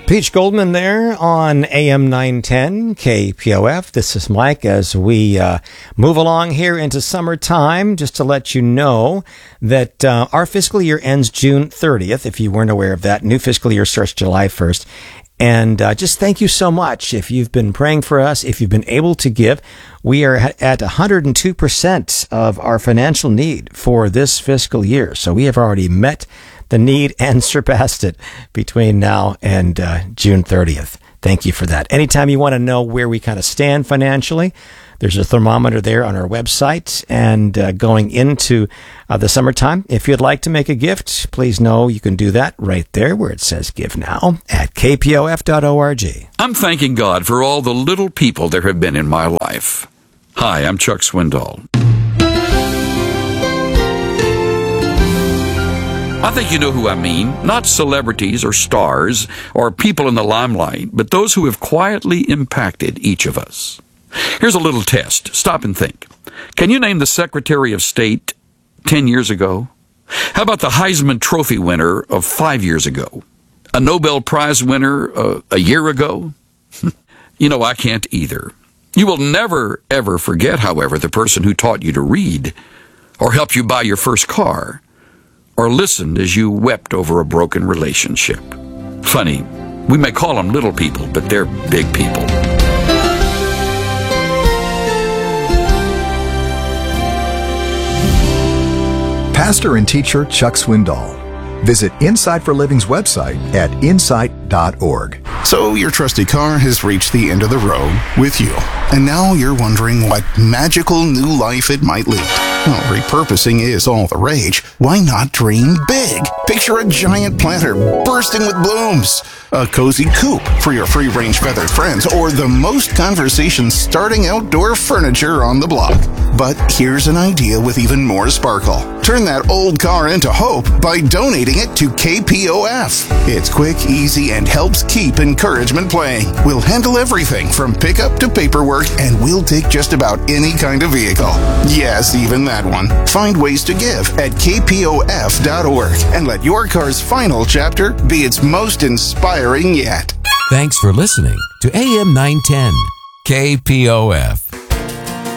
Peach Goldman there on AM 910 KPOF. This is Mike as we move along here into summertime. Just to let you know that our fiscal year ends June 30th. If you weren't aware of that, new fiscal year starts July 1st. And just thank you so much. If you've been praying for us, if you've been able to give, we are at 102% of our financial need for this fiscal year. So we have already met the need and surpassed it between now and June 30th. Thank you for that. Anytime you want to know where we kind of stand financially, there's a thermometer there on our website. And going into the summertime, if you'd like to make a gift, please know you can do that right there where it says Give Now at kpof.org. I'm thanking God for all the little people there have been in my life. Hi, I'm Chuck Swindoll. I think you know who I mean. Not celebrities or stars or people in the limelight, but those who have quietly impacted each of us. Here's a little test. Stop and think. Can you name the Secretary of State 10 years ago? How about the Heisman Trophy winner of 5 years ago? A Nobel Prize winner a year ago? You know, I can't either. You will never, ever forget, however, the person who taught you to read or helped you buy your first car, or listened as you wept over a broken relationship. Funny, we may call them little people, but they're big people. Pastor and teacher Chuck Swindoll. Visit Insight for Living's website at insight.org. So your trusty car has reached the end of the road with you, and now you're wondering what magical new life it might lead. Well, repurposing is all the rage. Why not dream big? Picture a giant planter bursting with blooms, a cozy coop for your free-range feathered friends, or the most conversation-starting outdoor furniture on the block. But here's an idea with even more sparkle. Turn that old car into hope by donating it to KPOF. It's quick, easy, and helps keep encouragement playing. We'll handle everything from pickup to paperwork, and we'll take just about any kind of vehicle. Yes, even that one. Find ways to give at kpof.org and let your car's final chapter be its most inspiring yet. Thanks for listening to AM 910 KPOF.